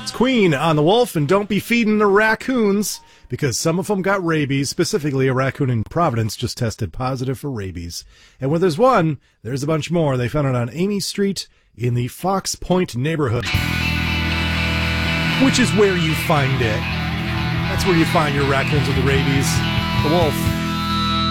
Queen on the Wolf, and don't be feeding the raccoons, because some of them got rabies. Specifically, a raccoon in Providence just tested positive for rabies. And where there's one, there's a bunch more. They found it on Amy Street in the Fox Point neighborhood, which is where you find it. That's where you find your raccoons with the rabies. The Wolf.